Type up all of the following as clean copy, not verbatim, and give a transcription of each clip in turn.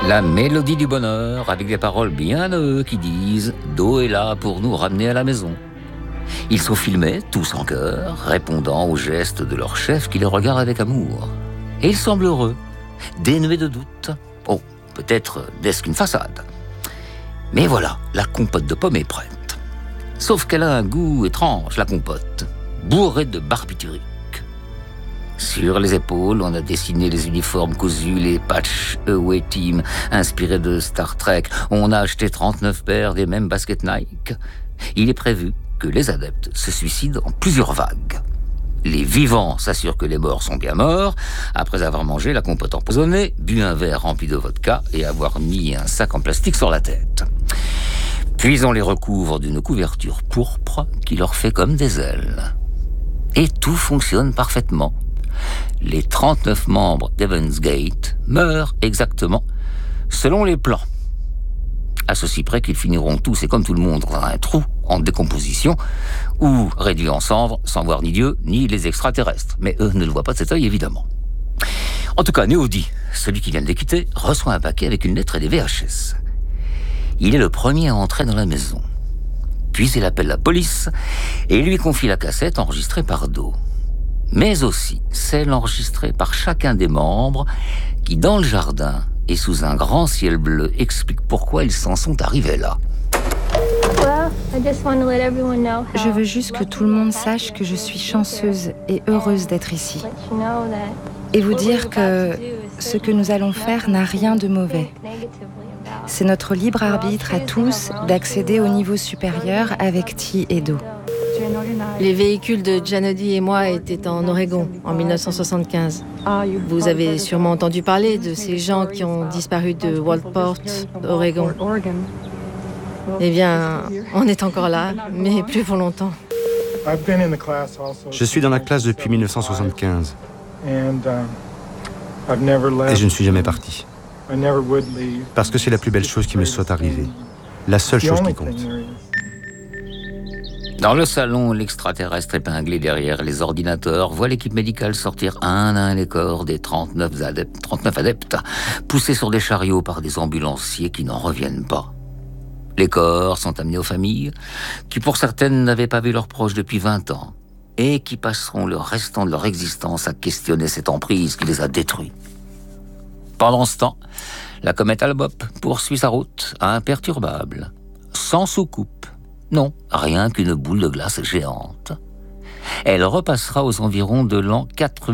La mélodie du bonheur, avec des paroles bien à eux qui disent « Do est là pour nous ramener à la maison ». Ils sont filmés, tous en chœur, répondant aux gestes de leur chef qui les regarde avec amour. Et ils semblent heureux, dénués de doute. Oh, peut-être n'est-ce qu'une façade. Mais voilà, la compote de pommes est prête. Sauf qu'elle a un goût étrange, la compote, bourrée de barbiturique. Sur les épaules, on a dessiné les uniformes cousus, les patchs Away Team, inspirés de Star Trek. On a acheté 39 paires des mêmes baskets Nike. Il est prévu que les adeptes se suicident en plusieurs vagues. Les vivants s'assurent que les morts sont bien morts, après avoir mangé la compote empoisonnée, bu un verre rempli de vodka et avoir mis un sac en plastique sur la tête. Puis on les recouvre d'une couverture pourpre qui leur fait comme des ailes. Et tout fonctionne parfaitement. Les 39 membres d'Heaven's Gate meurent exactement selon les plans. À ceci près qu'ils finiront tous, et comme tout le monde, dans un trou en décomposition, ou réduits en cendres, sans voir ni Dieu, ni les extraterrestres. Mais eux ne le voient pas de cet œil, évidemment. En tout cas, Néodi, celui qui vient de les quitter, reçoit un paquet avec une lettre et des VHS. Il est le premier à entrer dans la maison. Puis il appelle la police et lui confie la cassette enregistrée par Do. Mais aussi celle enregistrée par chacun des membres qui, dans le jardin et sous un grand ciel bleu, explique pourquoi ils s'en sont arrivés là. Je veux juste que tout le monde sache que je suis chanceuse et heureuse d'être ici. Et vous dire que ce que nous allons faire n'a rien de mauvais. C'est notre libre arbitre à tous d'accéder au niveau supérieur avec Ti et Do. Les véhicules de Janody et moi étaient en Oregon en 1975. Vous avez sûrement entendu parler de ces gens qui ont disparu de Walport, Oregon. Eh bien, on est encore là, mais plus pour longtemps. Je suis dans la classe depuis 1975 et je ne suis jamais parti. Parce que c'est la plus belle chose qui me soit arrivée. La seule chose qui compte. Dans le salon, l'extraterrestre épinglé derrière les ordinateurs voit l'équipe médicale sortir un à un les corps des 39 adeptes, poussés sur des chariots par des ambulanciers qui n'en reviennent pas. Les corps sont amenés aux familles, qui pour certaines n'avaient pas vu leurs proches depuis 20 ans, et qui passeront le restant de leur existence à questionner cette emprise qui les a détruits. Pendant ce temps, la comète Hale-Bopp poursuit sa route imperturbable, sans soucoupe. Non, rien qu'une boule de glace géante. Elle repassera aux environs de l'an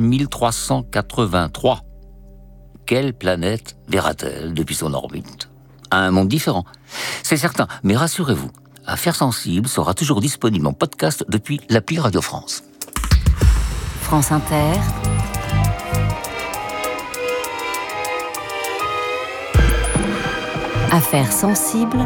4383. Quelle planète verra-t-elle depuis son orbite ? Un monde différent, c'est certain, mais rassurez-vous, Affaires sensibles sera toujours disponible en podcast depuis l'appli Radio France. France Inter. Affaires sensibles.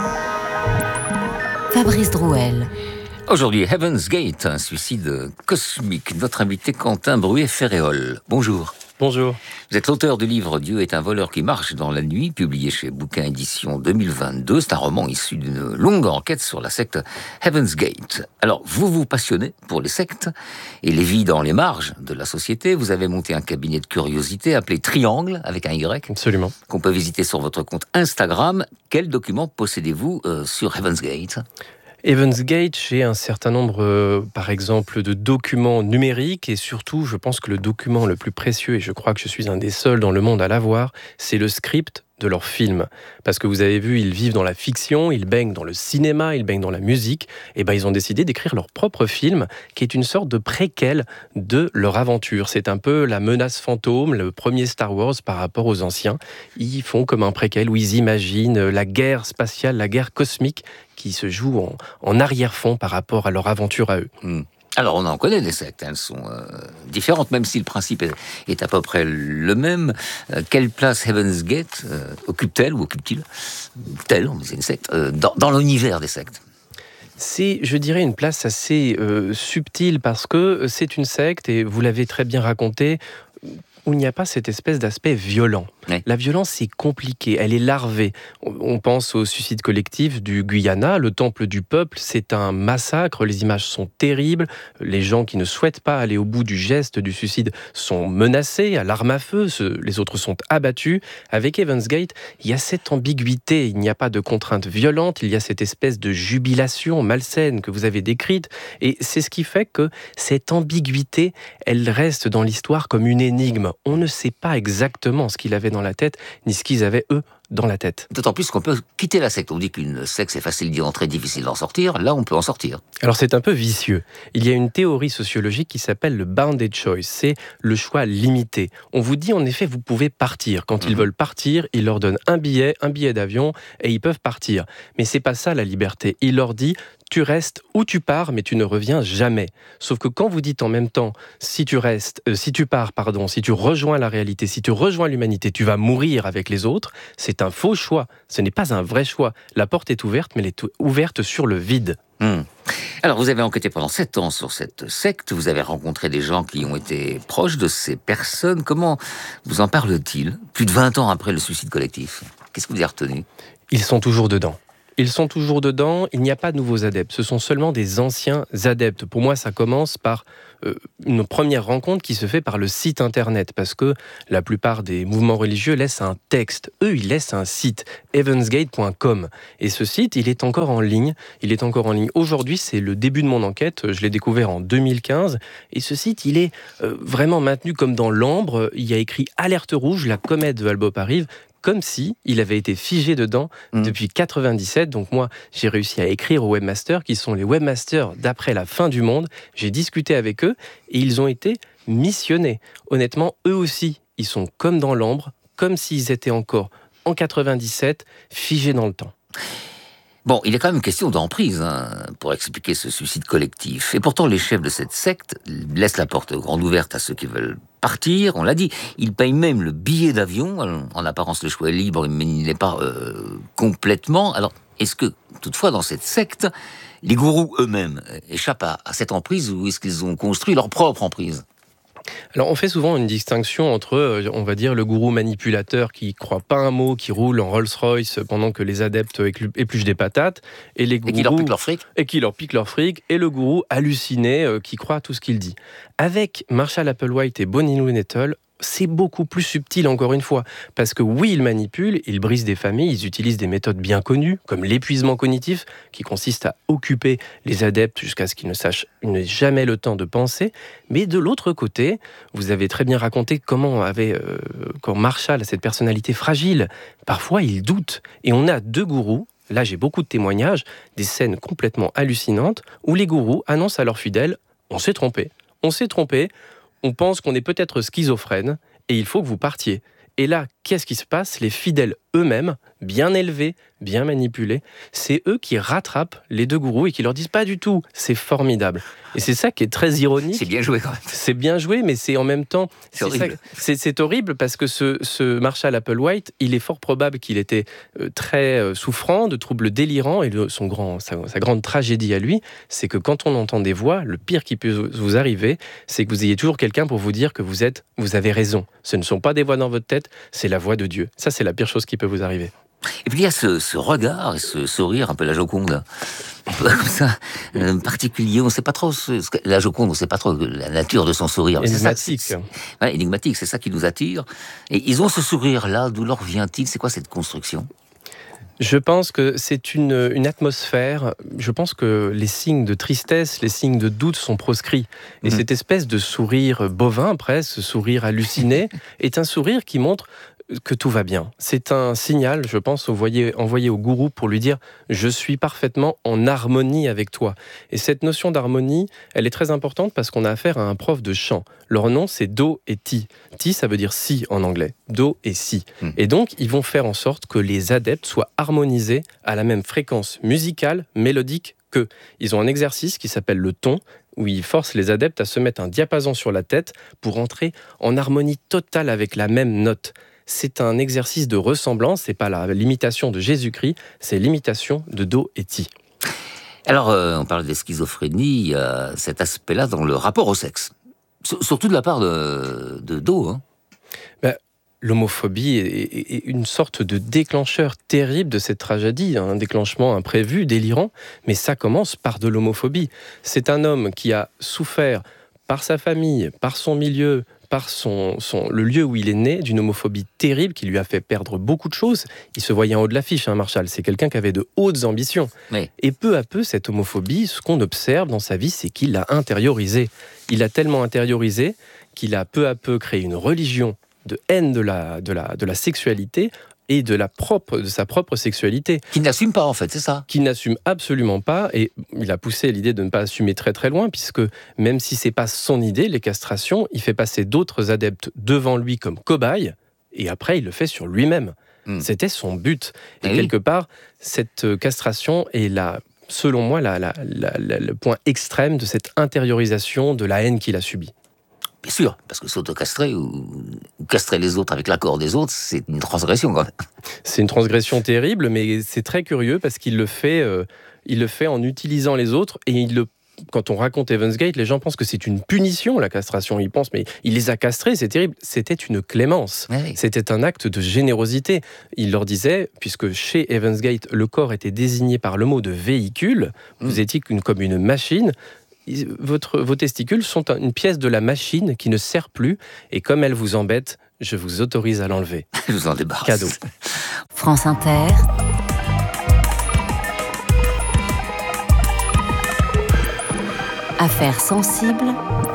Fabrice Drouel. Aujourd'hui, Heaven's Gate, un suicide cosmique. Notre invité Quentin Bruet-Ferréol. Bonjour. Bonjour. Vous êtes l'auteur du livre Dieu est un voleur qui marche dans la nuit, publié chez Bouquin Édition 2022. C'est un roman issu d'une longue enquête sur la secte Heaven's Gate. Alors, vous vous passionnez pour les sectes et les vies dans les marges de la société. Vous avez monté un cabinet de curiosité appelé Triangle, avec un Y. Absolument. Qu'on peut visiter sur votre compte Instagram. Quels documents possédez-vous sur Heaven's Gate ? Heaven's Gate, j'ai un certain nombre, par exemple, de documents numériques et surtout, je pense que le document le plus précieux, et je crois que je suis un des seuls dans le monde à l'avoir, c'est le script de leur film. Parce que vous avez vu, ils vivent dans la fiction, ils baignent dans le cinéma, ils baignent dans la musique, et ben ils ont décidé d'écrire leur propre film, qui est une sorte de préquel de leur aventure. C'est un peu la menace fantôme, le premier Star Wars par rapport aux anciens. Ils font comme un préquel où ils imaginent la guerre spatiale, la guerre cosmique, qui se joue en arrière-fond par rapport à leur aventure à eux. Alors, on en connaît des sectes, elles sont différentes, même si le principe est à peu près le même. Quelle place Heaven's Gate occupe-t-elle, ou occupe-t-il, c'est une secte, dans l'univers des sectes ? C'est, je dirais, une place assez subtile, parce que c'est une secte, et vous l'avez très bien raconté, où il n'y a pas cette espèce d'aspect violent. Oui. La violence, c'est compliqué, elle est larvée. On pense au suicide collectif du Guyana, le temple du peuple, c'est un massacre, les images sont terribles, les gens qui ne souhaitent pas aller au bout du geste du suicide sont menacés à l'arme à feu, les autres sont abattus. Avec Heaven's Gate, il y a cette ambiguïté, il n'y a pas de contrainte violente, il y a cette espèce de jubilation malsaine que vous avez décrite, et c'est ce qui fait que cette ambiguïté, elle reste dans l'histoire comme une énigme. On ne sait pas exactement ce qu'il avait dans la tête, ni ce qu'ils avaient, eux, dans la tête. D'autant plus qu'on peut quitter la secte. On dit qu'une secte, c'est facile d'y entrer, difficile d'en sortir. Là, on peut en sortir. Alors c'est un peu vicieux. Il y a une théorie sociologique qui s'appelle le bounded choice. C'est le choix limité. On vous dit en effet, vous pouvez partir. Quand ils veulent partir, ils leur donnent un billet d'avion et ils peuvent partir. Mais c'est pas ça la liberté. Il leur dit, tu restes ou tu pars, mais tu ne reviens jamais. Sauf que quand vous dites en même temps, si tu rejoins la réalité, si tu rejoins l'humanité, tu vas mourir avec les autres, c'est un faux choix. Ce n'est pas un vrai choix. La porte est ouverte, mais elle est ouverte sur le vide. Alors, vous avez enquêté pendant 7 ans sur cette secte, vous avez rencontré des gens qui ont été proches de ces personnes. Comment vous en parle-t-il, plus de 20 ans après le suicide collectif? Qu'est-ce que vous avez retenu? Ils sont toujours dedans. Ils sont toujours dedans, il n'y a pas de nouveaux adeptes, ce sont seulement des anciens adeptes. Pour moi, ça commence par une première rencontre qui se fait par le site internet, parce que la plupart des mouvements religieux laissent un texte. Eux, ils laissent un site, heavensgate.com. Et ce site, il est encore en ligne. Aujourd'hui, c'est le début de mon enquête, je l'ai découvert en 2015, et ce site, il est vraiment maintenu comme dans l'ambre. Il y a écrit « Alerte rouge, la comète de Albop arrive », comme si il avait été figé dedans depuis 97. Donc moi, j'ai réussi à écrire aux webmasters, qui sont les webmasters d'après la fin du monde. J'ai discuté avec eux et ils ont été missionnés. Honnêtement, eux aussi, ils sont comme dans l'ambre, comme s'ils étaient encore en 97, figés dans le temps. Bon, il est quand même question d'emprise pour expliquer ce suicide collectif. Et pourtant, les chefs de cette secte laissent la porte grande ouverte à ceux qui veulent partir. On l'a dit, ils payent même le billet d'avion. En apparence, le choix est libre, mais il n'est pas complètement. Alors, est-ce que, toutefois, dans cette secte, les gourous eux-mêmes échappent à cette emprise, ou est-ce qu'ils ont construit leur propre emprise ? Alors on fait souvent une distinction entre, on va dire, le gourou manipulateur qui croit pas un mot, qui roule en Rolls-Royce pendant que les adeptes épluchent des patates, et les gourous... Et qui leur piquent leur fric. Et qui leur piquent leur fric, et le gourou halluciné qui croit à tout ce qu'il dit. Avec Marshall Applewhite et Bonnie Lou Nettle, c'est beaucoup plus subtil, encore une fois, parce que oui, ils manipulent, ils brisent des familles, ils utilisent des méthodes bien connues, comme l'épuisement cognitif, qui consiste à occuper les adeptes jusqu'à ce qu'ils n'aient jamais le temps de penser. Mais de l'autre côté, vous avez très bien raconté comment quand Marshall a cette personnalité fragile, parfois il doute. Et on a deux gourous, là j'ai beaucoup de témoignages, des scènes complètement hallucinantes, où les gourous annoncent à leurs fidèles « on s'est trompé, on pense qu'on est peut-être schizophrène et il faut que vous partiez ». Et là, qu'est-ce qui se passe ? Les fidèles eux-mêmes, bien élevés, bien manipulés, c'est eux qui rattrapent les deux gourous et qui leur disent pas du tout. C'est formidable. Et c'est ça qui est très ironique. C'est bien joué quand même. C'est bien joué, mais c'est en même temps... C'est horrible. C'est horrible parce que ce Marshall Applewhite, il est fort probable qu'il était très souffrant de troubles délirants, et sa grande tragédie à lui, c'est que quand on entend des voix, le pire qui peut vous arriver, c'est que vous ayez toujours quelqu'un pour vous dire que vous avez raison. Ce ne sont pas des voix dans votre tête, c'est la voix de Dieu. Ça, c'est la pire chose qui peut vous arriver. Et puis il y a ce regard et ce sourire un peu la Joconde, comme ça, particulier. On ne sait pas trop la Joconde, on ne sait pas trop la nature de son sourire. Énigmatique. Énigmatique, c'est ça qui nous attire. Et ils ont ce sourire-là, d'où leur vient-il ? C'est quoi cette construction ? Je pense que c'est une atmosphère. Je pense que les signes de tristesse, les signes de doute sont proscrits. Et cette espèce de sourire bovin, presque, ce sourire halluciné, est un sourire qui montre que tout va bien. C'est un signal, je pense, envoyé au gourou pour lui dire « je suis parfaitement en harmonie avec toi ». Et cette notion d'harmonie, elle est très importante parce qu'on a affaire à un prof de chant. Leur nom, c'est Do et Ti. Ti, ça veut dire si en anglais. Do et si. Et donc, ils vont faire en sorte que les adeptes soient harmonisés à la même fréquence musicale, mélodique qu'eux. Ils ont un exercice qui s'appelle le ton, où ils forcent les adeptes à se mettre un diapason sur la tête pour entrer en harmonie totale avec la même note. C'est un exercice de ressemblance, c'est pas l'imitation de Jésus-Christ, c'est l'imitation de Do et Ti. Alors, on parle de schizophrénie, il y a cet aspect-là dans le rapport au sexe. Surtout de la part de Do. L'homophobie est une sorte de déclencheur terrible de cette tragédie, un déclenchement imprévu, délirant, mais ça commence par de l'homophobie. C'est un homme qui a souffert par sa famille, par son milieu, par le lieu où il est né, d'une homophobie terrible qui lui a fait perdre beaucoup de choses. Il se voyait en haut de l'affiche, Marshall. C'est quelqu'un qui avait de hautes ambitions. Oui. Et peu à peu, cette homophobie, ce qu'on observe dans sa vie, c'est qu'il l'a intériorisée. Il l'a tellement intériorisée qu'il a peu à peu créé une religion de haine de la sexualité et de sa propre sexualité. Qui n'assume pas, en fait, c'est ça. Qui n'assume absolument pas, et il a poussé l'idée de ne pas assumer très très loin, puisque même si c'est pas son idée, les castrations, il fait passer d'autres adeptes devant lui comme cobayes, et après il le fait sur lui-même. C'était son but. Et quelque part, cette castration est selon moi, le point extrême de cette intériorisation de la haine qu'il a subie. Bien sûr, parce que s'autocastrer ou castrer les autres avec l'accord des autres, c'est une transgression quand même. C'est une transgression terrible, mais c'est très curieux parce qu'il le fait en utilisant les autres, et quand on raconte Heaven's Gate, les gens pensent que c'est une punition, la castration. Ils pensent, mais il les a castrés, c'est terrible. C'était une clémence. Oui. C'était un acte de générosité. Il leur disait, puisque chez Heaven's Gate, le corps était désigné par le mot de véhicule, vous étiez comme une machine. Vos testicules sont une pièce de la machine qui ne sert plus, et comme elle vous embête, je vous autorise à l'enlever. Je vous en débarrasse. Cadeau. France Inter. Affaires sensibles.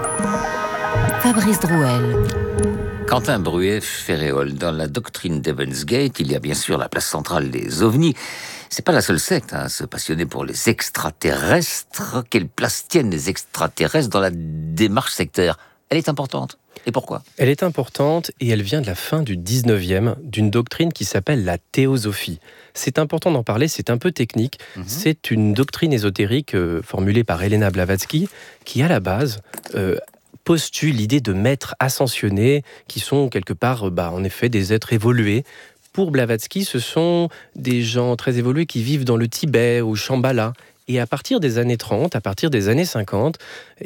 Fabrice Drouel. Quentin Bruet-Ferréol, dans la doctrine d'Heaven's Gate, il y a bien sûr la place centrale des ovnis. C'est pas la seule secte à se passionner pour les extraterrestres. Quelle place tiennent les extraterrestres dans la démarche sectaire ? Elle est importante. Et pourquoi ? Elle est importante et elle vient de la fin du 19e, d'une doctrine qui s'appelle la théosophie. C'est important d'en parler, c'est un peu technique. C'est une doctrine ésotérique formulée par Helena Blavatsky qui, à la base, postule l'idée de maîtres ascensionnés qui sont quelque part, en effet, des êtres évolués. Pour Blavatsky, ce sont des gens très évolués qui vivent dans le Tibet, au Shambhala. Et à partir des années 30, à partir des années 50,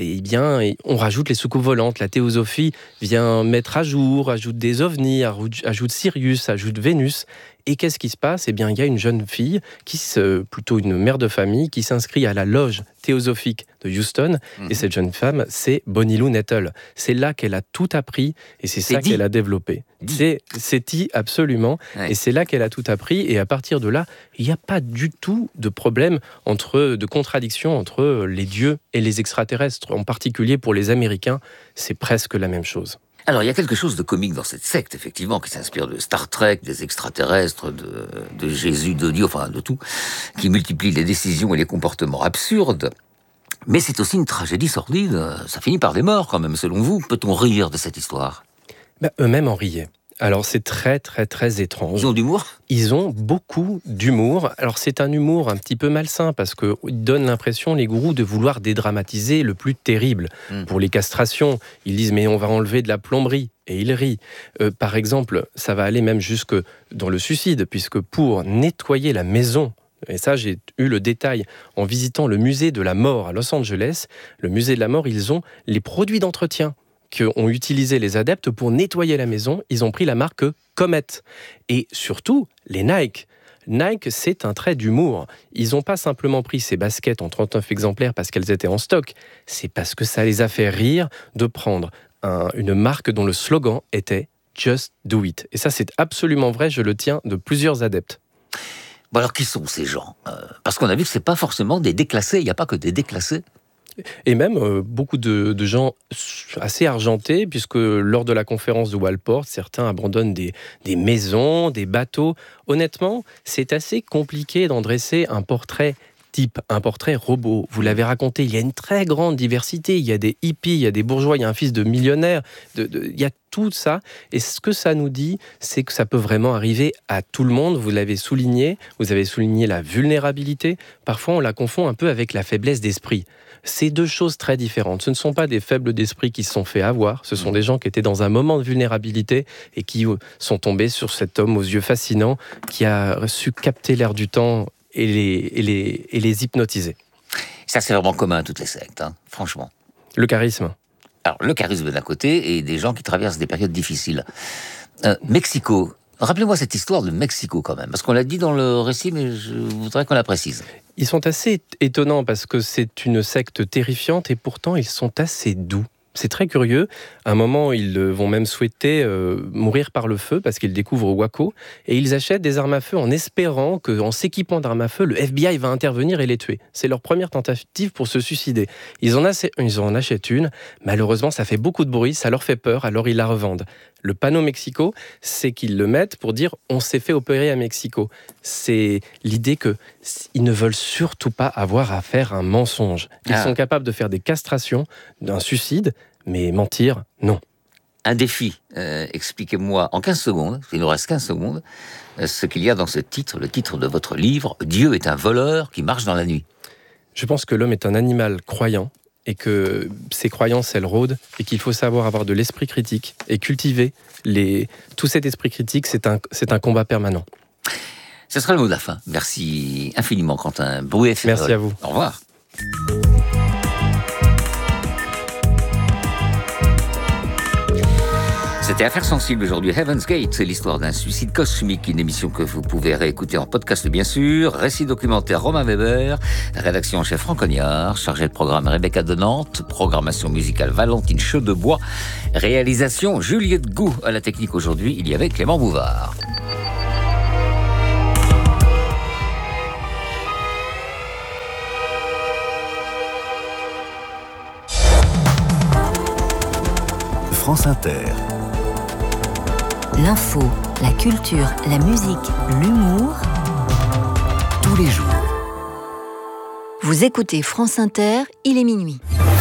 on rajoute les soucoupes volantes. La théosophie vient mettre à jour, ajoute des ovnis, ajoute Sirius, ajoute Vénus. Et qu'est-ce qui se passe ? Il y a une jeune fille, plutôt une mère de famille, qui s'inscrit à la loge théosophique de Houston. Et cette jeune femme, c'est Bonnie Lou Nettle. C'est là qu'elle a tout appris et c'est ça qu'elle a développé. C'est dit absolument. Ouais. Et c'est là qu'elle a tout appris. Et à partir de là, il n'y a pas du tout de problème, de contradiction entre les dieux et les extraterrestres. En particulier pour les Américains, c'est presque la même chose. Alors, il y a quelque chose de comique dans cette secte, effectivement, qui s'inspire de Star Trek, des extraterrestres, de Jésus, de Dieu, enfin de tout, qui multiplie les décisions et les comportements absurdes. Mais c'est aussi une tragédie sordide. Ça finit par des morts, quand même, selon vous. Peut-on rire de cette histoire ? Eux-mêmes en riaient. Alors c'est très très très étrange. Ils ont d'humour ? Ils ont beaucoup d'humour. Alors c'est un humour un petit peu malsain parce qu'ils donnent l'impression, les gourous, de vouloir dédramatiser le plus terrible. Pour les castrations, ils disent mais on va enlever de la plomberie. Et ils rient. Par exemple, ça va aller même jusque dans le suicide, puisque pour nettoyer la maison, et ça j'ai eu le détail en visitant le musée de la mort à Los Angeles, le musée de la mort, ils ont les produits d'entretien qu'ont utilisé les adeptes pour nettoyer la maison. Ils ont pris la marque Comet. Et surtout, les Nike. Nike, c'est un trait d'humour. Ils n'ont pas simplement pris ces baskets en 39 exemplaires parce qu'elles étaient en stock. C'est parce que ça les a fait rire de prendre une marque dont le slogan était « Just do it ». Et ça, c'est absolument vrai, je le tiens de plusieurs adeptes. Bon alors, qui sont ces gens ? Parce qu'on a vu que ce n'est pas forcément des déclassés. Il n'y a pas que des déclassés. Et même beaucoup de gens assez argentés, puisque lors de la conférence de Walport, certains abandonnent des maisons, des bateaux. Honnêtement, c'est assez compliqué d'en dresser un portrait type, un portrait robot. Vous l'avez raconté, il y a une très grande diversité. Il y a des hippies, il y a des bourgeois, il y a un fils de millionnaire. Il y a tout ça. Et ce que ça nous dit, c'est que ça peut vraiment arriver à tout le monde. Vous l'avez souligné, vous avez souligné la vulnérabilité. Parfois, on la confond un peu avec la faiblesse d'esprit. C'est deux choses très différentes. Ce ne sont pas des faibles d'esprit qui se sont fait avoir. Ce sont des gens qui étaient dans un moment de vulnérabilité et qui sont tombés sur cet homme aux yeux fascinants qui a su capter l'air du temps et les hypnotiser. Ça, c'est vraiment commun à toutes les sectes, franchement. Le charisme. Alors, le charisme d'un côté et des gens qui traversent des périodes difficiles. Mexico. Rappelez-moi cette histoire de Mexico quand même, parce qu'on l'a dit dans le récit, mais je voudrais qu'on la précise. Ils sont assez étonnants parce que c'est une secte terrifiante et pourtant ils sont assez doux. C'est très curieux. À un moment, ils vont même souhaiter mourir par le feu parce qu'ils découvrent Waco et ils achètent des armes à feu en espérant qu'en s'équipant d'armes à feu, le FBI va intervenir et les tuer. C'est leur première tentative pour se suicider. Ils en achètent une. Malheureusement, ça fait beaucoup de bruit, ça leur fait peur, alors ils la revendent. Le panneau Mexico, c'est qu'ils le mettent pour dire « on s'est fait opérer à Mexico ». C'est l'idée qu'ils ne veulent surtout pas avoir à faire un mensonge. Ils sont capables de faire des castrations, d'un suicide, mais mentir, non. Un défi, expliquez-moi en 15 secondes, il nous reste 15 secondes, ce qu'il y a dans ce titre, le titre de votre livre « Dieu est un voleur qui marche dans la nuit ». Je pense que l'homme est un animal croyant, et que ces croyances, elles rôdent, et qu'il faut savoir avoir de l'esprit critique et cultiver tout cet esprit critique, c'est un combat permanent. Ce sera le mot de la fin. Merci infiniment, Quentin Brouet-Ferrol. Merci à vous. Au revoir. C'était Affaires sensibles aujourd'hui. Heaven's Gate, c'est l'histoire d'un suicide cosmique, une émission que vous pouvez réécouter en podcast bien sûr. Récit documentaire Romain Weber, rédaction en chef Franck Cognard, chargé de programme Rebecca de Nantes, programmation musicale Valentine Chaudebois, réalisation Juliette Gou. À la technique aujourd'hui, il y avait Clément Bouvard. France Inter. L'info, la culture, la musique, l'humour. Tous les jours. Vous écoutez France Inter, il est minuit.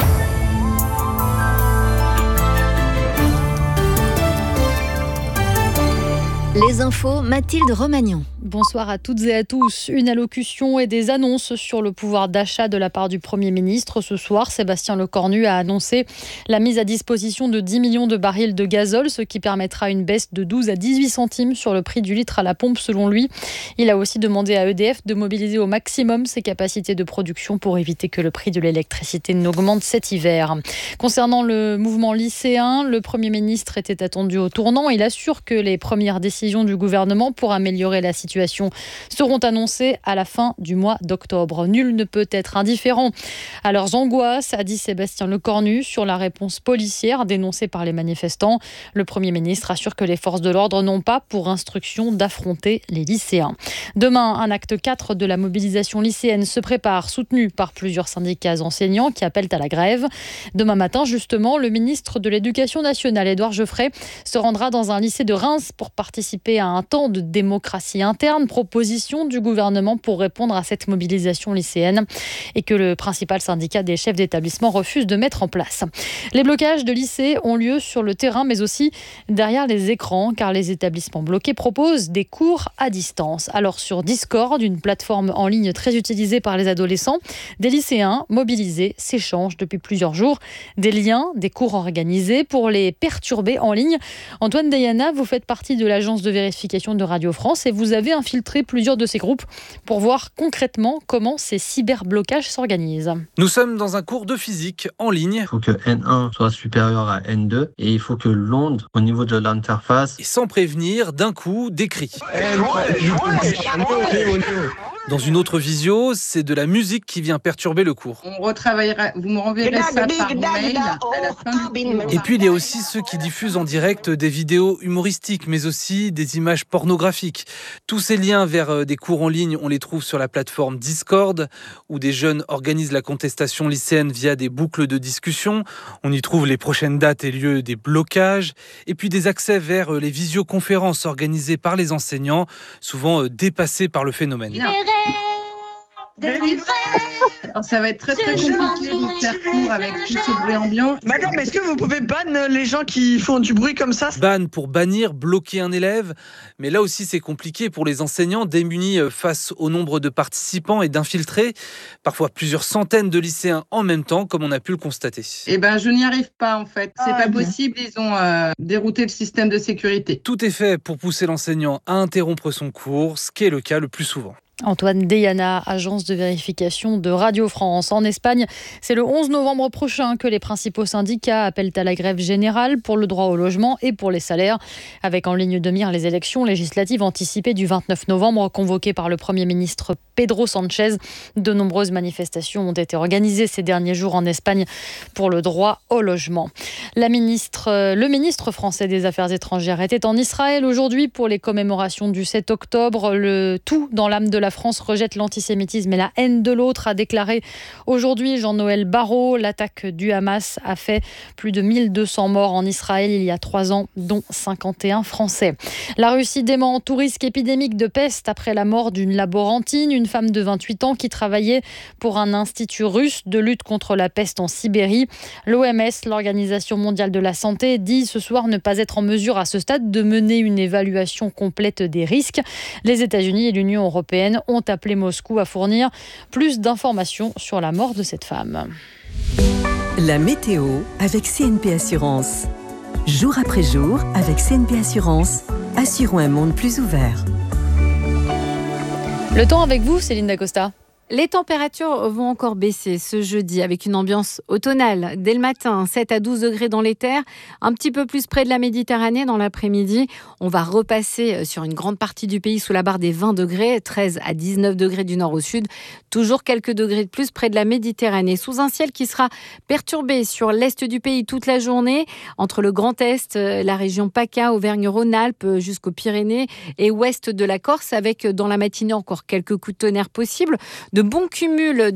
Les infos, Mathilde Romagnon. Bonsoir à toutes et à tous. Une allocution et des annonces sur le pouvoir d'achat de la part du Premier ministre. Ce soir, Sébastien Lecornu a annoncé la mise à disposition de 10 millions de barils de gazole, ce qui permettra une baisse de 12 à 18 centimes sur le prix du litre à la pompe selon lui. Il a aussi demandé à EDF de mobiliser au maximum ses capacités de production pour éviter que le prix de l'électricité n'augmente cet hiver. Concernant le mouvement lycéen, le Premier ministre était attendu au tournant. Il assure que les premières décisions du gouvernement pour améliorer la situation seront annoncées à la fin du mois d'octobre. Nul ne peut être indifférent à leurs angoisses, a dit Sébastien Lecornu sur la réponse policière dénoncée par les manifestants. Le Premier ministre assure que les forces de l'ordre n'ont pas pour instruction d'affronter les lycéens. Demain, un acte 4 de la mobilisation lycéenne se prépare, soutenu par plusieurs syndicats enseignants qui appellent à la grève. Demain matin, justement, le ministre de l'Éducation nationale, Édouard Geoffrey, se rendra dans un lycée de Reims pour participer à un temps de démocratie interne, proposition du gouvernement pour répondre à cette mobilisation lycéenne et que le principal syndicat des chefs d'établissement refuse de mettre en place. Les blocages de lycées ont lieu sur le terrain mais aussi derrière les écrans car les établissements bloqués proposent des cours à distance. Alors sur Discord, une plateforme en ligne très utilisée par les adolescents, des lycéens mobilisés s'échangent depuis plusieurs jours des liens, des cours organisés pour les perturber en ligne. Antoine Dayana, vous faites partie de l'agence de vérification de Radio France et vous avez infiltré plusieurs de ces groupes pour voir concrètement comment ces cyberblocages s'organisent. Nous sommes dans un cours de physique en ligne. Il faut que N1 soit supérieur à N2 et il faut que l'onde au niveau de l'interface... Et sans prévenir, d'un coup, des cris. Dans une autre visio, c'est de la musique qui vient perturber le cours. On retravaillera, vous me renverrez ça par mail à la fin du cours. Et puis il y a aussi ceux qui diffusent en direct des vidéos humoristiques, mais aussi des images pornographiques. Tous ces liens vers des cours en ligne, on les trouve sur la plateforme Discord, où des jeunes organisent la contestation lycéenne via des boucles de discussion. On y trouve les prochaines dates et lieux des blocages, et puis des accès vers les visioconférences organisées par les enseignants, souvent dépassés par le phénomène. Alors, ça va être très très compliqué de faire court avec tout ce bruit ambiant. Madame, est-ce que vous pouvez ban les gens qui font du bruit comme ça ? Ban pour bannir, bloquer un élève. Mais là aussi c'est compliqué pour les enseignants démunis face au nombre de participants et d'infiltrés. Parfois plusieurs centaines de lycéens en même temps, comme on a pu le constater. Eh ben je n'y arrive pas en fait. C'est pas possible, ils ont dérouté le système de sécurité. Tout est fait pour pousser l'enseignant à interrompre son cours, ce qui est le cas le plus souvent. Antoine Deyana, agence de vérification de Radio France. En Espagne, c'est le 11 novembre prochain que les principaux syndicats appellent à la grève générale pour le droit au logement et pour les salaires, avec en ligne de mire les élections législatives anticipées du 29 novembre convoquées par le Premier ministre Pedro Sánchez. De nombreuses manifestations ont été organisées ces derniers jours en Espagne pour le droit au logement. Le ministre français des Affaires étrangères était en Israël aujourd'hui pour les commémorations du 7 octobre. Le tout dans l'âme de la France rejette l'antisémitisme et la haine de l'autre, a déclaré aujourd'hui Jean-Noël Barrot. L'attaque du Hamas a fait plus de 1200 morts en Israël il y a 3 ans, dont 51 Français. La Russie dément tout risque épidémique de peste après la mort d'une laborantine, une femme de 28 ans qui travaillait pour un institut russe de lutte contre la peste en Sibérie. L'OMS, l'Organisation mondiale de la santé, dit ce soir ne pas être en mesure à ce stade de mener une évaluation complète des risques. Les États-Unis et l'Union européenne ont appelé Moscou à fournir plus d'informations sur la mort de cette femme. La météo avec CNP Assurance. Jour après jour, avec CNP Assurance, assurons un monde plus ouvert. Le temps avec vous, Céline Dacosta. Les températures vont encore baisser ce jeudi avec une ambiance automnale. Dès le matin, 7 à 12 degrés dans les terres, un petit peu plus près de la Méditerranée dans l'après-midi. On va repasser sur une grande partie du pays sous la barre des 20 degrés, 13 à 19 degrés du nord au sud. Toujours quelques degrés de plus près de la Méditerranée. Sous un ciel qui sera perturbé sur l'est du pays toute la journée, entre le Grand Est, la région PACA, Auvergne-Rhône-Alpes, jusqu'aux Pyrénées et ouest de la Corse, avec dans la matinée encore quelques coups de tonnerre possibles. De bons cumuls